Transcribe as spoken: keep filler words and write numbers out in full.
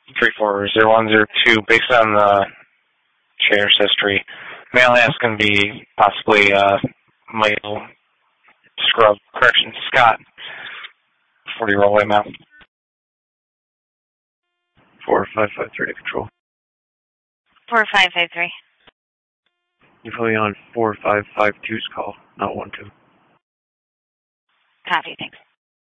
three four zero one zero two, based on the chair's history, male is going to be possibly uh, Michael Scrub, correction, Scott, forty rollway map. four five five three to control. four five five three. You're probably on four five five two's call, not one two. Copy, thanks.